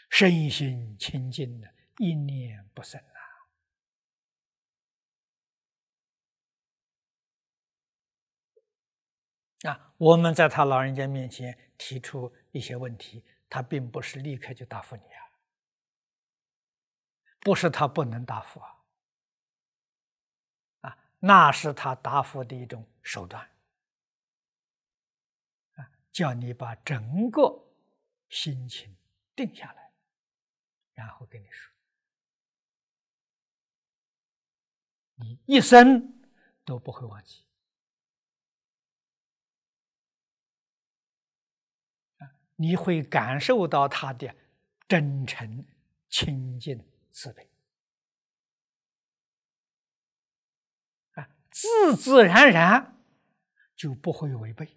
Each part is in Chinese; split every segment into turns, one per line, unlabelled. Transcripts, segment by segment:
身心清净的，一念不生我们在他老人家面前提出一些问题，他并不是立刻就答复你不是他不能答复那是他答复的一种手段叫你把整个心情定下来，然后跟你说，你一生都不会忘记你会感受到他的真诚、清净、慈悲自自然然就不会违背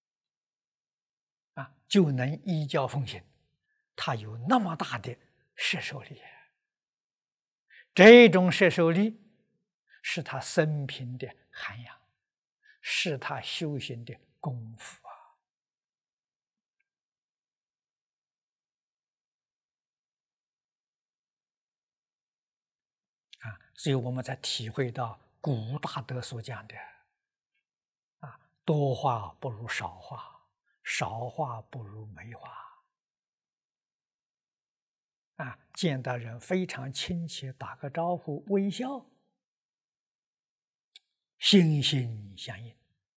就能依教奉行。他有那么大的摄受力，这种摄受力是他生平的涵养，是他修行的功夫所以我们才体会到古大德所讲的多话不如少话，少话不如没话见到人非常亲切，打个招呼，微笑，心心相印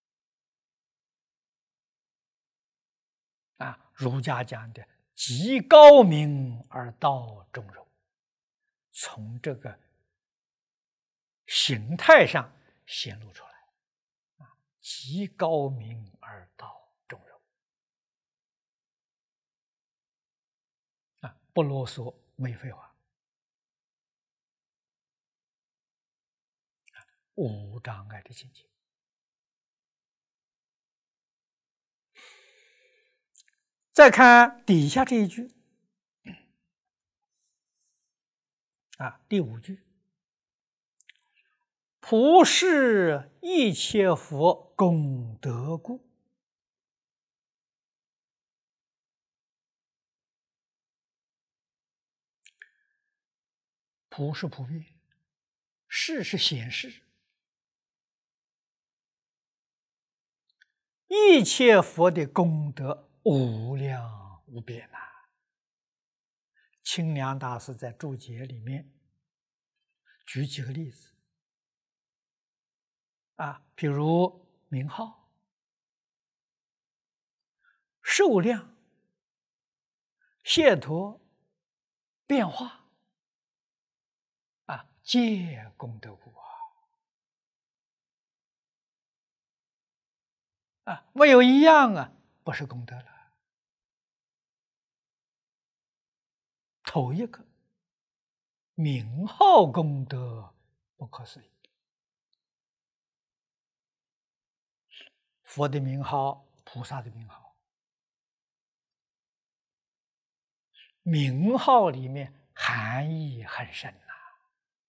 儒家讲的极高明而道中柔，从这个形态上显露出来极高明而道中柔不啰嗦，没废话无障碍的境界再看底下这一句第5句，普世一切佛功德故。普是普遍，世是显示，一切佛的功德无量无边清凉大师在注解里面举几个例子比如名号、数量、解脱、变化皆功德故没有一样不是功德了。头一个名号功德不可思议，佛的名号，菩萨的名号，名号里面含义很深